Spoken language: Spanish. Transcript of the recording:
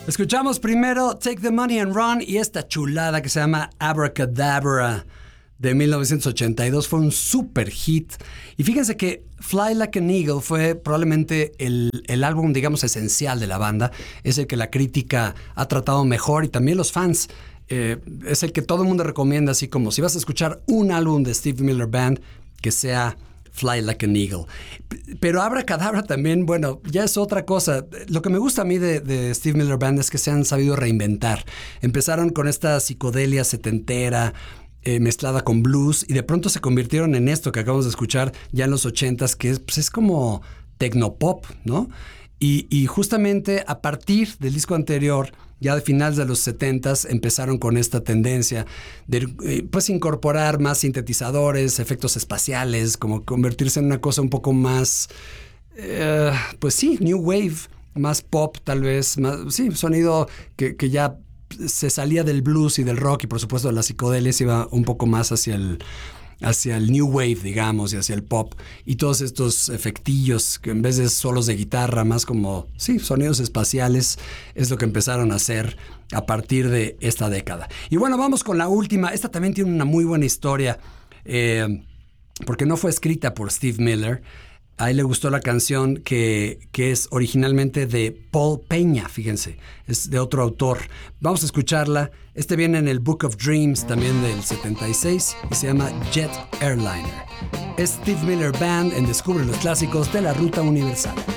Escuchamos primero Take the Money and Run y esta chulada que se llama Abracadabra de 1982. Fue un super hit. Y fíjense que Fly Like an Eagle fue probablemente el álbum, digamos, esencial de la banda. Es el que la crítica ha tratado mejor y también los fans. Es el que todo el mundo recomienda, así como si vas a escuchar un álbum de Steve Miller Band, que sea Fly Like an Eagle. Pero Abracadabra también, bueno, ya es otra cosa. Lo que me gusta a mí de Steve Miller Band es que se han sabido reinventar. Empezaron con esta psicodelia setentera, mezclada con blues, y de pronto se convirtieron en esto que acabamos de escuchar ya en los 80s, que es como tecnopop, ¿no? Y justamente a partir del disco anterior, ya de finales de los 70s, empezaron con esta tendencia de pues incorporar más sintetizadores, efectos espaciales, como convertirse en una cosa un poco más, pues sí, new wave, más pop tal vez, más, sí, sonido que ya se salía del blues y del rock y por supuesto de la psicodelia, se iba un poco más hacia el new wave, digamos, y hacia el pop, y todos estos efectillos que en vez de solos de guitarra, más como, sí, sonidos espaciales, es lo que empezaron a hacer a partir de esta década. Y bueno, vamos con la última. Esta también tiene una muy buena historia, porque no fue escrita por Steve Miller. A él le gustó la canción que es originalmente de Paul Peña, fíjense, es de otro autor. Vamos a escucharla. Este viene en el Book of Dreams, también del 76, y se llama Jet Airliner. Es Steve Miller Band en Descubre los Clásicos de la Ruta Universal.